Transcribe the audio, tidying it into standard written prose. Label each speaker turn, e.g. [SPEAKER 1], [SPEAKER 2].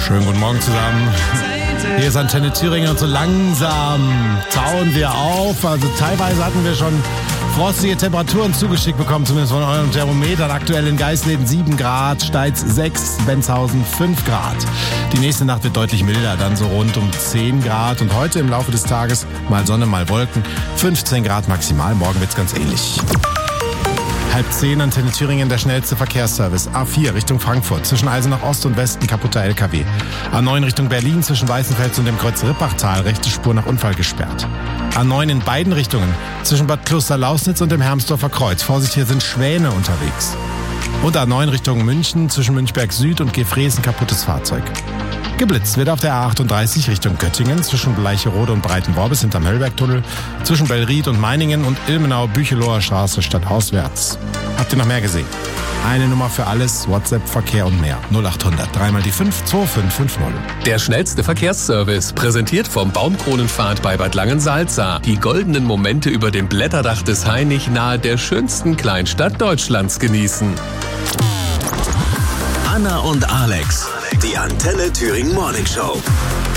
[SPEAKER 1] Schönen guten Morgen zusammen. Hier ist Antenne Thüringen und so langsam tauen wir auf. Also teilweise hatten wir schon frostige Temperaturen zugeschickt bekommen, zumindest von euren Thermometern. Aktuell in Geisleden 7 Grad, Steitz 6, Benzhausen 5 Grad. Die nächste Nacht wird deutlich milder, dann so rund um 10 Grad. Und heute im Laufe des Tages mal Sonne, mal Wolken, 15 Grad maximal. Morgen wird's ganz ähnlich. 9:30 Antenne Thüringen, der schnellste Verkehrsservice. A4 Richtung Frankfurt, zwischen Eisenach Ost und Westen kaputter LKW. A9 Richtung Berlin, zwischen Weißenfels und dem Kreuz Rippachtal, rechte Spur nach Unfall gesperrt. A9 in beiden Richtungen, zwischen Bad Kloster-Lausnitz und dem Hermsdorfer Kreuz. Vorsicht, hier sind Schwäne unterwegs. Und A9 Richtung München, zwischen Münchberg Süd und Gefrees ein kaputtes Fahrzeug. Geblitzt wird auf der A38 Richtung Göttingen, zwischen Bleicherode und Breitenworbis hinterm Höllbergtunnel, zwischen Bellried und Meiningen und Ilmenau-Bücheloher Straße stadtauswärts. Habt ihr noch mehr gesehen? Eine Nummer für alles, WhatsApp, Verkehr und mehr. 0800 3 die 5 2550.
[SPEAKER 2] Der schnellste Verkehrsservice, präsentiert vom Baumkronenpfad bei Bad Langensalza. Die goldenen Momente über dem Blätterdach des Hainich nahe der schönsten Kleinstadt Deutschlands genießen.
[SPEAKER 3] Anna und Alex, die Antenne Thüringen Morning Show.